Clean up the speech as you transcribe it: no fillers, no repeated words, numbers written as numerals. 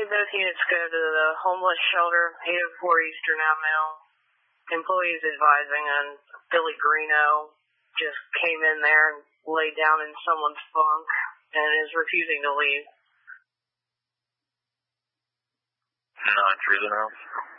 both units go to the homeless shelter, 804 Eastern Avenue. Employees advising on Billy Greeno just came in there and laid down in someone's bunk and is refusing to leave. No intrusion now.